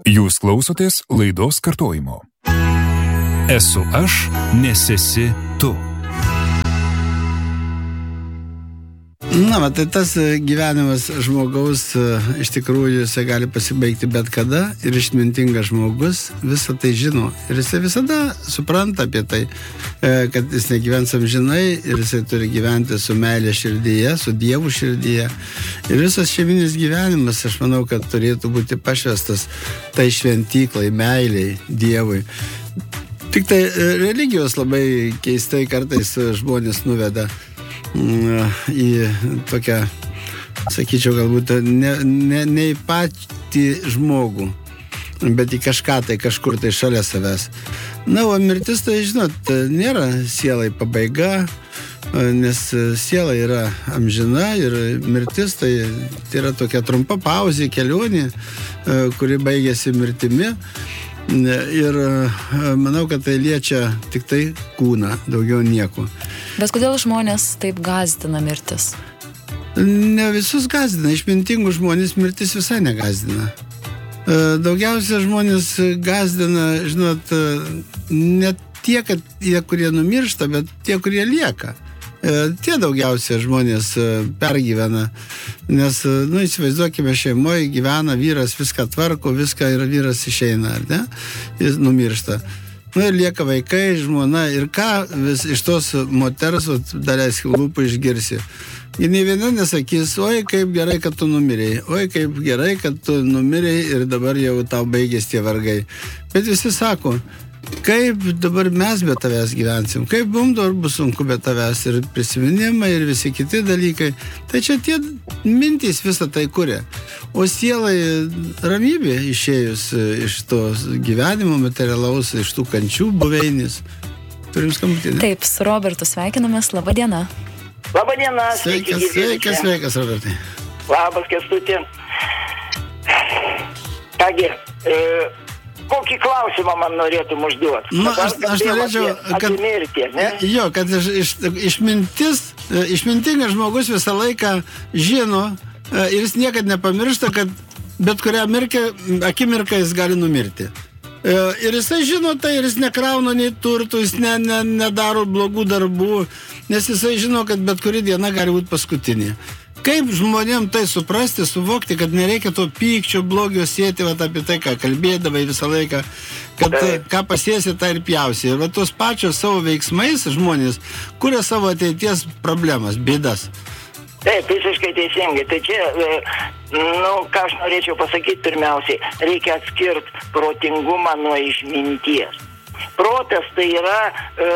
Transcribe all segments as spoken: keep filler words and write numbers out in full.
Jūs klausotės laidos kartojimo. Esu aš, nes esi tu. Na, va, tai tas gyvenimas žmogaus iš tikrųjų jisai gali pasibaigti bet kada ir išmintingas žmogus visą tai žino. Ir jisai visada supranta apie tai, kad jis negyvens amžinai ir jisai turi gyventi su meilė širdyje, su Dievu širdyje. Ir visas šeiminis gyvenimas, aš manau, kad turėtų būti pašvestas tai šventyklai, meiliai Dievui. Tik tai religijos labai keistai kartais žmonės nuveda į tokią, sakyčiau, galbūt ne, ne, ne į patį žmogų, bet į kažką tai kažkur tai šalia savęs. Na, o mirtis, tai žinot, nėra sielai pabaiga, nes siela yra amžina ir mirtis tai, tai yra tokia trumpa pauzė, kelionė, kuri baigėsi mirtimi. Ir manau, kad tai liečia tik tai kūną, daugiau nieko. Bet kodėl žmonės taip gąsdina mirtis? Ne visus gąsdina, išmintingų žmonės mirtis visai negąsdina. Daugiausia žmonės gąsdina, žinot, ne tie, kad jie, kurie numiršta, bet tie, kurie lieka. Tie daugiausia žmonės pergyvena, nes, nu, įsivaizduokime, šeimoje gyvena vyras, viską tvarko, viską ir vyras išeina, ar ne? Jis numiršta. Nu, ir lieka vaikai, žmona, ir ką vis iš tos moters, daleiskim, lūpų išgirsi. Ir nei viena nesakys, oi, kaip gerai, kad tu numirėjai, oi, kaip gerai, kad tu numirėjai ir dabar jau tau baigės tie vargai. Bet visi sako, kaip dabar mes be tavęs gyvensim, kaip mums dabar bus sunku be tavęs ir prisiminimai ir visi kiti dalykai. Tai čia tie mintys visą tai kuria. O sielai ramybė išėjus iš to gyvenimo materialaus, iš tų kančių buveinės. Turim skambutį, ne? Taip, su Robertu sveikinamės. Labą dieną. Labą dieną. Sveikas, sveikas, sveikas, Robertai. Labas, Kęstuti. Kągi, e... kokį klausimą man norėtum užduoti? Na, aš, aš norėčiau, kad... Apie mirtį, ne? Jo, kad iš, iš, išmintis, išmintingas žmogus visą laiką žino ir jis niekad nepamiršta, kad bet kurią mirkę, akimirką jis gali numirti. Ir jisai žino tai, ir jis nekrauna nei turtų, jis ne, ne, nedaro blogų darbų, nes jisai žino, kad bet kuri diena gali būti paskutinė. Kaip žmonėm tai suprasti, suvokti, kad nereikia to pykčio, blogio sėti, vat, apie tai, ką kalbėdavai visą laiką, kad ką pasiesi, tai ir pjausi. Ir va, tos pačios savo veiksmais žmonės kuria savo ateities problemas, bėdas. Taip, visiškai teisingai. Tai čia, nu, ką aš norėčiau pasakyti pirmiausiai, reikia atskirti protingumą nuo išminties. Protas tai yra e,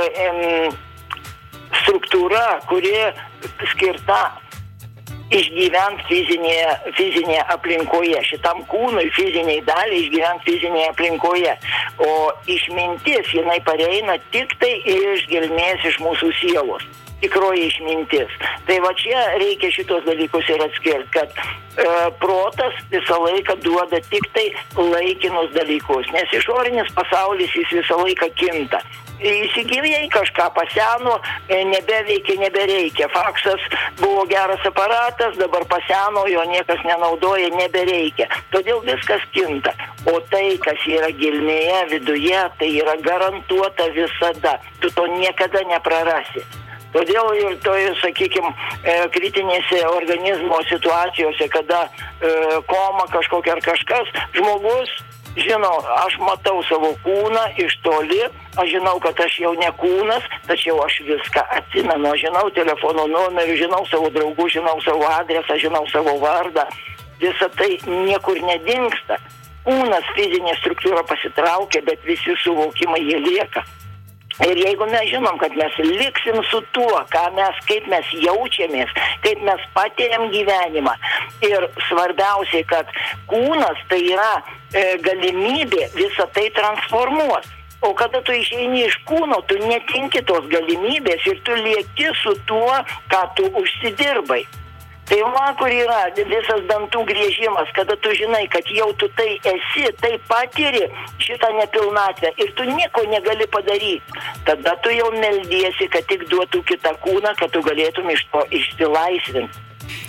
e, struktūra, kuri skirta išgyvent fizinėje, fizinėje aplinkoje, šitam kūnui fiziniai daliai išgyvent fizinėje aplinkoje. O išmintis, jinai pareina tik tai iš gelmės, iš mūsų sielos. Tikroji išmintis. Tai va čia reikia šitos dalykus ir atskirti, kad e, protas visą laiką duoda tik tai laikinus dalykus, nes išorinis pasaulis jis visą laiką kinta. Įsigijai kažką, paseno, nebeveikia, nebereikia. Faksas buvo geras aparatas, dabar paseno, jo niekas nenaudoja, nebereikia. Todėl viskas kinta. O tai, kas yra gelmėje, viduje, tai yra garantuota visada. Tu to niekada neprarasi. Todėl ir toj, sakykime, kritinėse organizmo situacijose, kada e, koma kažkokia ar kažkas, žmogus žinau, aš matau savo kūną iš toli, aš žinau, kad aš jau ne kūnas, tačiau aš viską atsimenu, aš žinau telefono numerį, žinau savo draugų, žinau savo adresą, žinau savo vardą. Visa tai niekur nedingsta. Kūnas, fizinė struktūra pasitraukia, bet visi suvokimai jie lieka. Ir jeigu mes žinom, kad mes liksim su tuo, ką mes, kaip mes jaučiamės, kaip mes patiriam gyvenimą. Ir svarbiausiai, kad kūnas tai yra e, galimybė visą tai transformuos. O kada tu išeini iš kūno, tu netinki tos galimybės ir tu lieki su tuo, ką tu užsidirbai. Tai man, kur yra visas dantų griežimas, kada tu žinai, kad jau tu tai esi, tai patiri šitą nepilnatvę ir tu nieko negali padaryti. Tada tu jau meldiesi, kad tik duotų kitą kūną, kad tu galėtum iš to išsilaisvinti.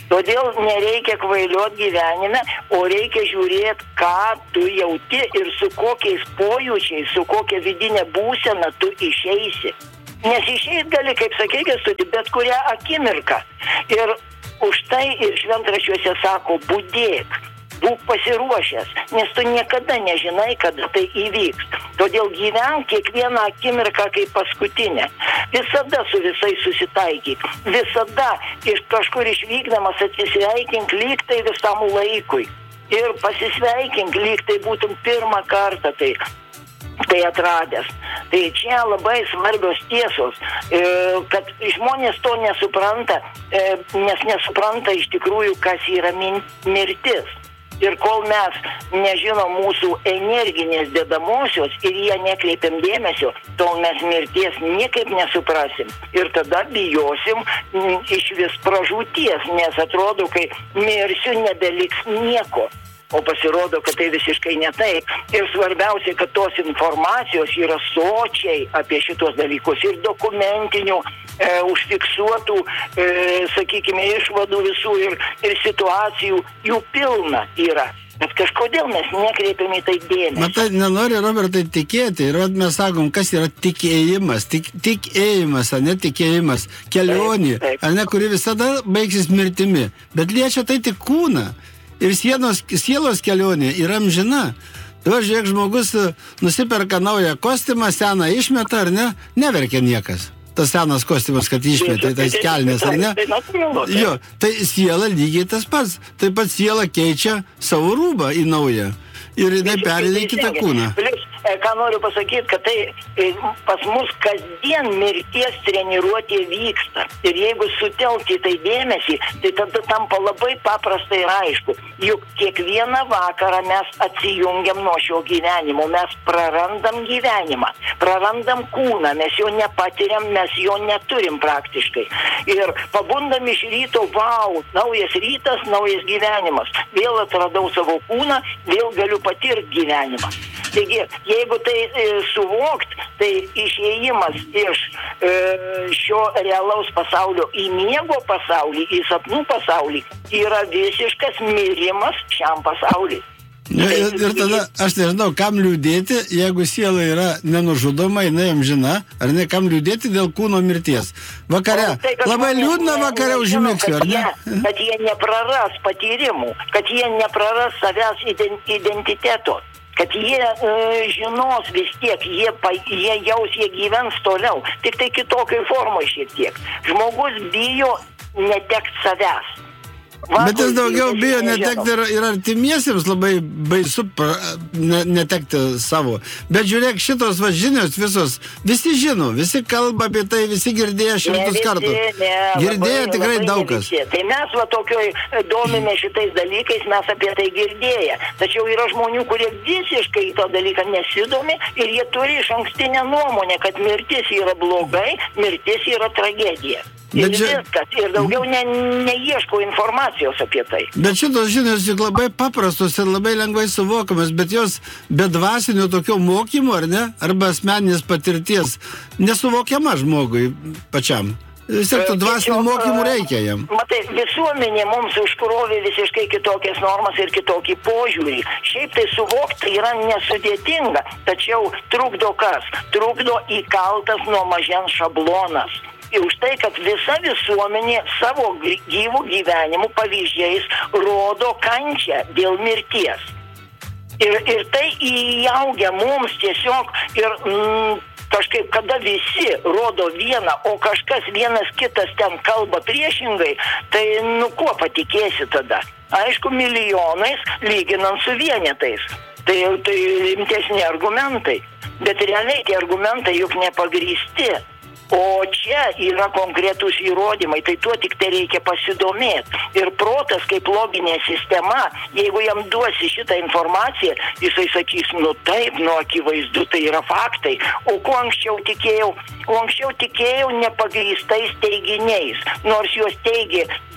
Todėl nereikia kvailiot gyvenime, o reikia žiūrėti, ką tu jauti ir su kokiais pojūčiais, su kokia vidinė būsena tu išeisi. Nes išeit gali, kaip sakė Kęstuti, bet kurią akimirką. Ir už tai ir šventraščiuose sako, budėk, būk pasiruošęs, nes tu niekada nežinai, kada tai įvyks. Todėl gyvenk kiekvieną akimirką kaip paskutinę. Visada su visais susitaikyk. Visada iš kažkur išvykdamas atsisveikink lyg tai visam laikui. Ir pasisveikink lyg tai būtum pirmą kartą tai. Tai atradęs. Tai čia labai svarbios tiesos, kad žmonės to nesupranta, nes nesupranta iš tikrųjų, kas yra mirtis. Ir kol mes nežinom mūsų energinės dedamosios ir jie nekreipiam dėmesio, tol mes mirties niekaip nesuprasim. Ir tada bijosim iš vis pražūties, nes atrodo, kai mirsiu, nebeliks nieko. O pasirodo, kad tai visiškai ne taip. Ir svarbiausia, kad tos informacijos yra sočiai apie šitos dalykus ir dokumentinių, e, užfiksuotų, e, sakykime, išvadų visų ir, ir situacijų, jų pilna yra. Bet kažkodėl mes nekreipiam į tai dėmesį. Matai, nenori, Robertai, tikėti. Ir mes sakom, kas yra tikėjimas. Tik, tikėjimas, a ne tikėjimas. Kelionė, taip, taip. A ne, kuri visada baigsis mirtimi. Bet liečia tai tik kūną. Ir sienos, sielos kelionė yra amžina. Tu, žiūrėk, žmogus nusiperka naują kostiumą, seną išmeta, ar ne? Neverkia niekas. Tas senas kostiumas, kad išmetė, tai kelnės, ar ne? Jo, tai siela lygiai tas pats. Taip pat siela keičia savo rūbą į naują. Ir jinai perėlė į kitą kūną. Ką noriu pasakyti, kad tai pas mus kasdien mirties treniruotė vyksta. Ir jeigu sutelkti tai dėmesį, tai tada tampa labai paprasta ir aišku. Juk kiekvieną vakarą mes atsijungiam nuo šio gyvenimo, mes prarandam gyvenimą, prarandam kūną, mes jo nepatiriam, mes jo neturim praktiškai. Ir pabundam iš ryto, vau, naujas rytas, naujas gyvenimas. Vėl atradau savo kūną, vėl galiu patirti gyvenimą. Taigi, jeigu tai e, suvokt, tai išėjimas iš e, šio realaus pasaulio į miego pasaulį, į sapnų pasaulį, yra visiškas mirimas šiam pasauliui. Ja, ir, ir tada, aš nežinau, kam liūdėti, jeigu siela yra nenužudoma, jinai amžina, ar ne, kam liūdėti dėl kūno mirties. Vakare, tai, labai liūdna vakare užmigsiu, ar ne? Jie, kad jie nepraras patyrimų, kad jie nepraras savęs identiteto. Kad jie e, žinos vis tiek, jie, pa, jie jaus, jie gyvens toliau, tik tai kitokiai formai šiek tiek. Žmogus bijo netekt savęs. Va, bet jis daugiau bijo netekti ir, ir artimiesiems, labai baisu ne, netekti savo. Bet žiūrėk, šitos va žinios visos, visi žino, visi kalba apie tai, visi girdėjo šimtus kartų. Girdėjo tikrai daug kas. Tai mes va tokioj domime šitais dalykais, mes apie tai girdėję. Tačiau yra žmonių, kurie visiškai to dalyką nesidomi ir jie turi iš ankstinę nuomonę, kad mirtis yra blogai, mirtis yra tragedija. Ir Bet čia... viskas, ir daugiau ne, neieško informacijos apie tai. Bet šitos žinios juk labai paprastos ir labai lengvai suvokamas, bet jos be dvasinio tokio mokymo, ar ne, arba asmeninės patirties, nesuvokiama žmogui pačiam. Vis tiek tų dvasinių mokymų reikia jam. Matai, visuomenė mums užkrovė visiškai kitokias normas ir kitokį požiūrį. Šiaip tai suvokti yra nesudėtinga, tačiau trukdo kas? Trukdo įkaltas nuo mažens šablonas. Ir už tai, kad visa visuomenė savo gyvų gyvenimų pavyzdžiais rodo kančią dėl mirties. Ir, ir tai įaugia mums tiesiog ir mm, kažkaip, kada visi rodo vieną, o kažkas vienas kitas ten kalba priešingai, tai nu kuo patikėsi tada? Aišku, milijonais lyginant su vienetais. Tai, tai rimtesni argumentai. Bet realiai tie argumentai juk nepagrįsti. O čia yra konkretūs įrodymai, tai tuo tik tai reikia pasidomėti. Ir protas kaip loginė sistema, jeigu jam duosi šitą informaciją, jisai sakys, nu taip, nu akivaizdu, tai yra faktai. O kuo anksčiau tikėjau? O anksčiau tikėjau nepagrįstais teiginiais, nors juos teigė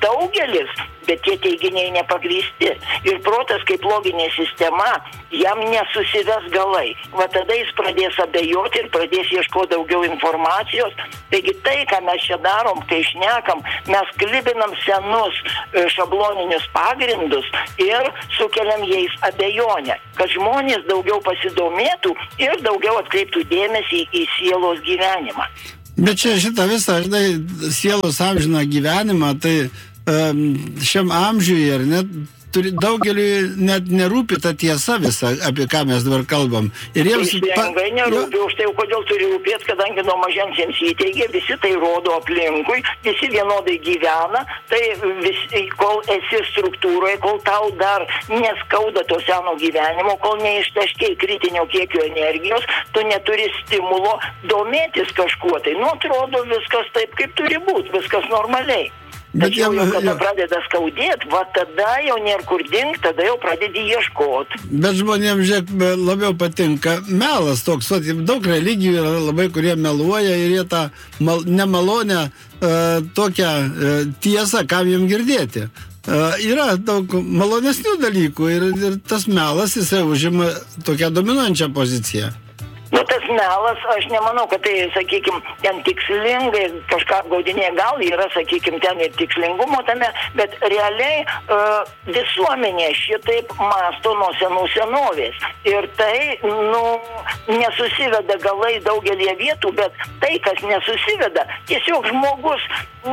daugelis, bet tie teiginiai nepagrįsti. Ir protas kaip loginė sistema, jam nesusives galai. Va tada jis pradės abejoti ir pradės ieškoti daugiau informacijos. Taigi tai, ką mes čia darom, kai šnekam, mes klibinam senus šabloninius pagrindus ir sukeliam jais abejonę, kad žmonės daugiau pasidomėtų ir daugiau atkreiptų dėmesį į sielos gyvenimą. Bet čia šitą visą, žinai, sielos amžiną gyvenimą, tai um, šiam amžiuje, ar net turi, daugeliui net nerūpi ta tiesa visa, apie ką mes dabar kalbam. Ir jiems... Teisingai nerūpi, už tai kodėl turi rūpėti, kadangi nuo mažens jiems įteigia, visi tai rodo aplinkui, visi vienodai gyvena, tai visi, kol esi struktūroje, kol tau dar neskauda to seno gyvenimo, kol neištaškiai kritinio kiekio energijos, tu neturi stimulo domėtis kažkuo. Tai nu atrodo viskas taip, kaip turi būti, viskas normaliai. Tačiau jau kada pradeda skaudėti, va tada jau nėra kur dingt, tada jau pradedi ieškoti. Bet žmonėms, žiūrėk, labiau patinka melas toks, o daug religijų yra labai, kurie meluoja ir jie tą mal, nemalonę uh, tokią uh, tiesą, kam jiem girdėti. Uh, yra daug malonesnių dalykų ir, ir tas melas, jisai užima tokią dominuojančią poziciją. Nu, tas melas, aš nemanau, kad tai, sakykim, ten tikslingai kažką apgaudinė, gal yra, sakykim, ten ir tikslingumo tame, bet realiai uh, visuomenė šitaip masto nuo senų senovės. Ir tai, nu, nesusiveda galai daugelį vietų, bet tai, kas nesusiveda, tiesiog žmogus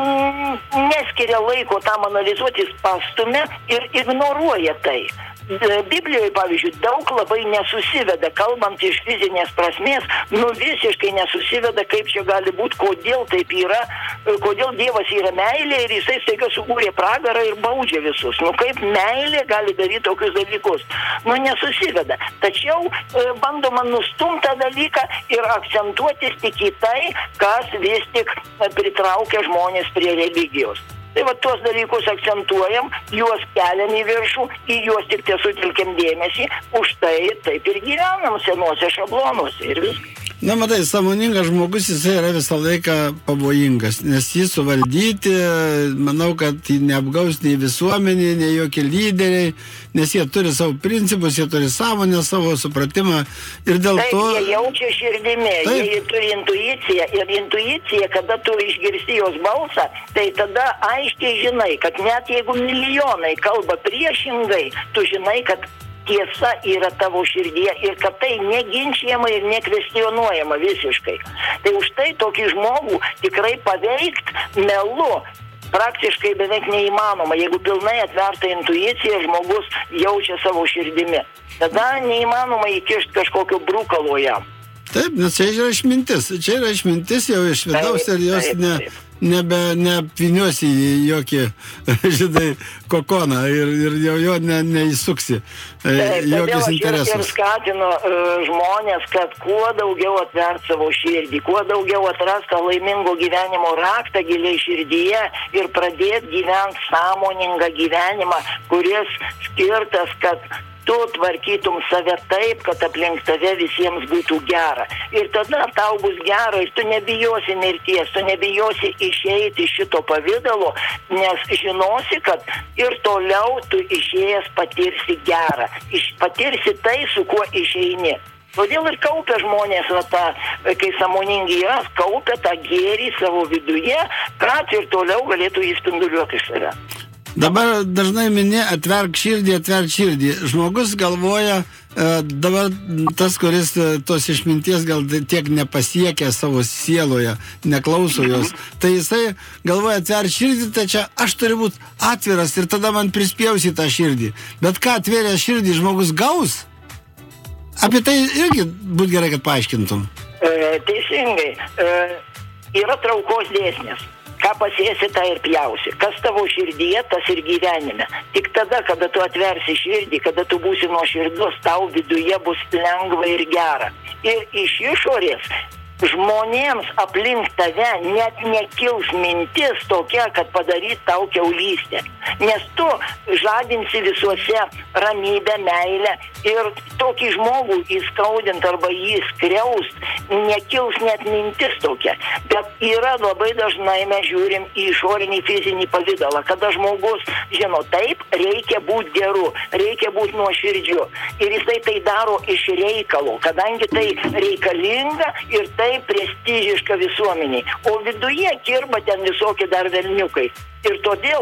mm, neskiria laiko tam analizuoti, jis pastumia ir ignoruoja tai. Biblijoje, pavyzdžiui, daug labai nesusiveda, kalbant iš fizinės prasmės, nu visiškai nesusiveda, kaip čia gali būti, kodėl taip yra, kodėl Dievas yra meilė ir jisai staiga sukūrė pragarą ir baudžia visus. Nu kaip meilė gali daryti tokius dalykus? Nu nesusiveda. Tačiau e, bandoma nustumti tą dalyką ir akcentuotis tik į tai, kas vis tik pritraukia žmonės prie religijos. Tai va tuos dalykus akcentuojam, juos keliam į viršų, į juos tik tie sutelkiam dėmesį, už tai taip ir gyvenam senuose šablonuose ir viskas. Na, matai, sąmoningas žmogus, jisai yra visą laiką pavojingas, nes jį suvaldyti, manau, kad jį neapgaus nei visuomenė, nei jokie lyderiai, nes jie turi savo principus, jie turi sąmonę, savo supratimą ir dėl taip, to... Taip, jie jaučia širdimi, taip. Jie turi intuiciją ir intuicija, kada tu išgirsti jos balsą, tai tada aiškiai žinai, kad net jeigu milijonai kalba priešingai, tu žinai, kad tiesa yra tavo širdyje ir kad tai neginčiama ir nekvestionuojama visiškai. Tai už tai tokį žmogų tikrai paveikt melu praktiškai beveik neįmanoma. Jeigu pilnai atverta intuicija, žmogus jaučia savo širdimi. Tada neįmanoma įkišti kažkokio brūkalo jam. Taip, nes čia yra išmintis. Čia yra išmintis jau iš vidaus ir jos ne... nebe neapviniuosi į jokį, žinai, kokoną ir, ir jau jo ne, neįsuksi jokius interesus. Ir skatinu uh, žmonės, kad kuo daugiau atvert savo širdį, kuo daugiau atrast tą laimingo gyvenimo raktą giliai širdyje ir pradėti gyventi sąmoningą gyvenimą, kuris skirtas, kad tu tvarkytum save taip, kad aplink tave visiems būtų gera. Ir tada tau bus gera ir tu nebijosi mirties, tu nebijosi išeiti iš šito pavidalo, nes žinosi, kad ir toliau tu išėjęs patirsi gerą. Iš, patirsi tai, su kuo išeini. Todėl ir kaupia žmonės, va, tą, kai sąmoningi yra, kaupia tą gėrį savo viduje, kad ir toliau galėtų įspinduliuoti iš save. Dabar dažnai minė atverk širdį, atverk širdį. Žmogus galvoja, dabar tas, kuris tos išminties gal tiek nepasiekia savo sieloje, neklauso jos, tai jisai galvoja atverk širdį, tai čia aš turiu būti atviras ir tada man prispjausi tą širdį. Bet ką atvėrė širdį žmogus gaus? Apie tai irgi būtų gerai, kad paaiškintum. E, teisingai. E, yra traukos dėsnis. Ką pasiesi, tą ir pjausi. Kas tavo širdyje, tas ir gyvenime. Tik tada, kada tu atversi širdį, kada tu būsi nuoširdus, tau viduje bus lengva ir gera. Ir iš išorės žmonėms aplink tave net nekils mintis tokia, kad padaryt tau kiaulystę. Nes tu žadinsi visuose ramybę, meilę ir tokį žmogų įskaudint arba jį skriaust, nekils net mintis tokia. Bet yra labai dažnai mes žiūrim į išorinį fizinį pavydalą, kada žmogus žino, taip, reikia būti geru, reikia būti nuoširdžiu. Ir jisai tai daro iš reikalo, kadangi tai reikalinga ir tai prestižiška visuomeniai. O viduje kirba ten visokie dar velniukai. Ir todėl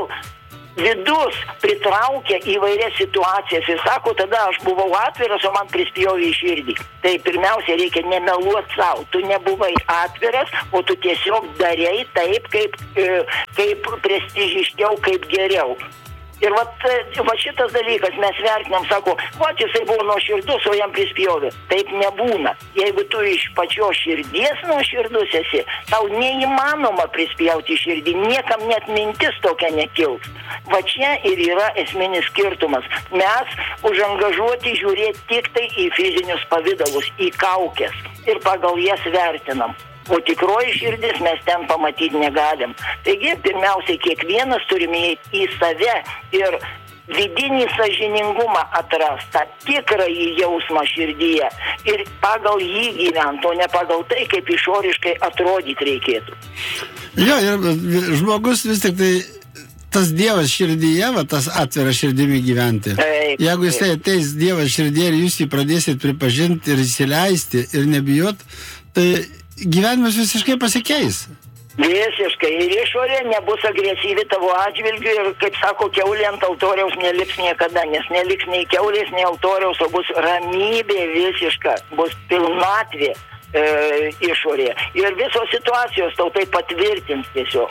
vidus pritraukia įvairias situacijas ir sako, tada aš buvau atviras, o man prispjovė į širdį. Tai pirmiausia, reikia nemeluoti savo. Tu nebuvai atviras, o tu tiesiog darei taip, kaip, kaip prestižiškiau, kaip geriau. Ir vat, va šitas dalykas mes vertinam, sako, va jisai buvo nuoširdus, o jam prispjovė. Taip nebūna. Jeigu tu iš pačios širdies nuoširdus esi, tau neįmanoma prispjauti į širdį, niekam net mintis tokia nekils. Va čia ir yra esminis skirtumas. Mes užangažuoti žiūrėti tik tai į fizinius pavydalus, į kaukės ir pagal jas vertinam. O tikroji širdis mes ten pamatyti negalim. Taigi, pirmiausiai, kiekvienas turime įeiti į save ir vidinį sąžiningumą atrast, tą tikrąjį jausmą širdyje ir pagal jį gyventi, o ne pagal tai, kaip išoriškai atrodyti reikėtų. Jo, ir žmogus vis tik tai tas Dievas širdyje, va, tas atviras širdimi gyventi. Taip, jeigu jisai ateis Dievas širdyje ir jūs jį pradėsit pripažinti ir įsileisti ir nebijot, tai gyvenimas visiškai pasikeis. Visiškai. Ir išorė nebus agresyvi tavo atžvilgiu ir, kaip sako, kiaulė ant altoriaus neliks niekada, nes neliks nei kiaulės, nei altoriaus, o bus ramybė visiška, bus pilnatvė e, išorė. Ir visos situacijos tau tai patvirtins tiesiog.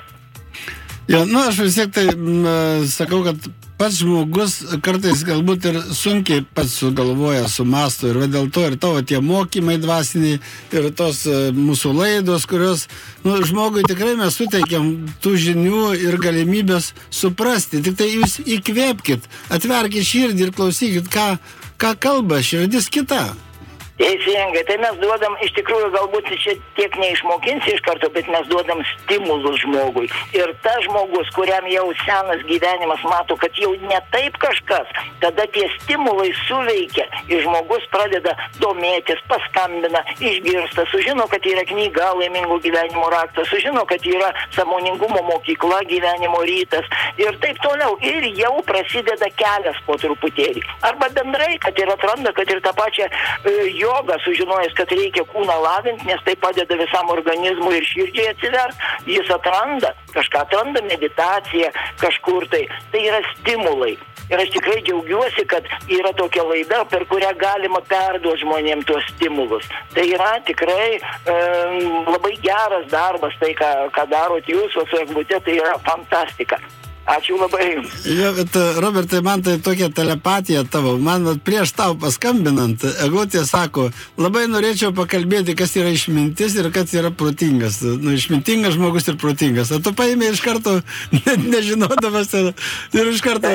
Jo, nu, aš vis tiek tai m, sakau, kad pats žmogus kartais galbūt ir sunkiai pats sugalvoja, sumasto ir dėl to ir tavo tie mokymai dvasiniai ir tos mūsų laidos, kurios, nu, žmogui tikrai mes suteikiam tų žinių ir galimybės suprasti. Tik tai jūs įkvėpkit, atverkit širdį ir klausykit, ką, ką kalba širdis kita. Teisingai, tai mes duodam, iš tikrųjų galbūt čia tiek neišmokinsi iš karto, bet mes duodam stimulus žmogui. Ir tas žmogus, kuriam jau senas gyvenimas mato, kad jau ne taip kažkas, tada tie stimulai suveikia ir žmogus pradeda domėtis, paskambina, išgirsta, sužino, kad yra knyga Laimingo gyvenimo raktas, sužino, kad yra sąmoningumo mokykla Gyvenimo rytas ir taip toliau. Ir jau prasideda kelias po truputėlį. Arba bendrai, kad ir atranda, kad ir tą pačią e, jogą, sužinojęs, kad reikia kūną lavinti, nes tai padeda visam organizmui ir širdžiai atsivert, jis atranda, kažką atranda meditaciją kažkur tai. Tai yra stimulai. Ir aš tikrai džiaugiuosi, kad yra tokia laida, per kurią galima perduoti žmonėms tuos stimulus. Tai yra tikrai e, labai geras darbas, tai ką, ką darot jūs, o su Eglute, tai yra fantastika. Ačiū labai. Jo, bet, Robertai, man tai tokia telepatija tavo. Man prieš tau paskambinant, Eglutė sako, labai norėčiau pakalbėti, kas yra išmintis ir kas yra protingas. Nu, išmintingas žmogus ir protingas. O tu paėmė iš karto, ne, nežinodamas ir, ir iš karto...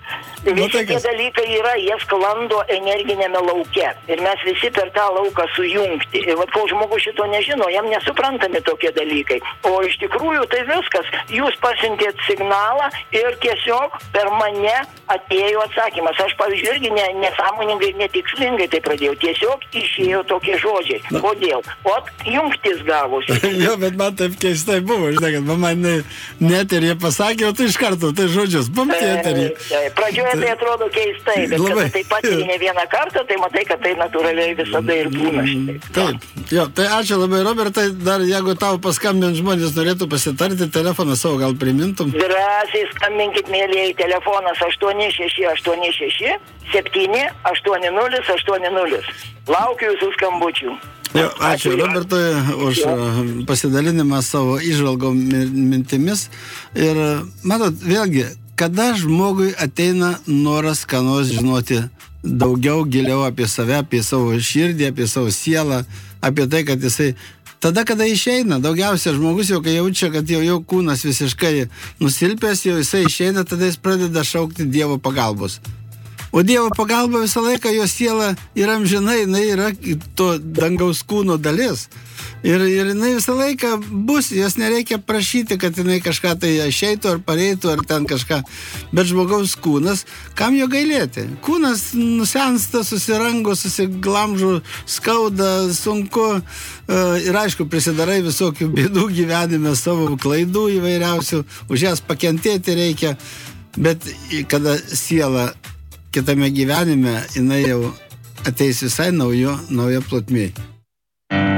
Visi tie dalykai yra, jie sklando energinėme lauke. Ir mes visi per tą lauką sujungti. Ir vat, kol žmogus šito nežino, jam nesuprantami tokie dalykai. O iš tikrųjų tai viskas. Jūs pasiuntėt signalą ir tiesiog per mane atėjo atsakymas. Aš, pavyzdžiui, irgi ne, nesąmoningai ir netikslingai tai pradėjau. Tiesiog išėjo tokie žodžiai. Kodėl? O jungtis gavosi. Jo, bet man taip keistai buvo. Žinai, kad man net ir jie pasakė, o tu iš karto tai žodžius. Pamti eterį. Pradžioje tai atrodo keistai, bet labai, kad tai patiri ne vieną kartą, tai matai, kad tai natūraliai visada ir būna šitaip. Taip, jo, tai ačiū labai, Robertai. Dar jeigu tau paskambint žmonės norėtų pasitarti, telefoną savo gal primintum. Drąsiai skambinkit, mėlyjei, telefonas aštuoni šeši aštuoni šeši septyni aštuoni nulis aštuoni nulis. Laukiu jūsų skambučių. Jo, ačiū Robertui už jo. pasidalinimą savo įžvalgom mintimis. Ir matot, vėlgi, kada žmogui ateina noras ką nors žinoti daugiau, giliau apie save, apie savo širdį, apie savo sielą, apie tai, kad jisai, tada, kada išeina, daugiausia žmogus jau, kai jaučia, kad jau, jau kūnas visiškai nusilpęs, jau jisai išeina, tada jis pradeda šaukti Dievo pagalbos. O Dievo pagalba visą laiką, jo siela yra amžinai, jinai yra to dangaus kūno dalis. Ir, ir jinai visą laiką bus, jos nereikia prašyti, kad jinai kažką tai išeitų ar pareitų, ar ten kažką. Bet žmogaus kūnas, kam jo gailėti? Kūnas nusensta, susirango, susiglamžu, skauda, sunku. Ir aišku, prisidarai visokių bėdų gyvenime, savo klaidų įvairiausių, už jas pakentėti reikia. Bet kada siela kitame gyvenime, jinai jau ateis visai naujo, naujo plotmėj.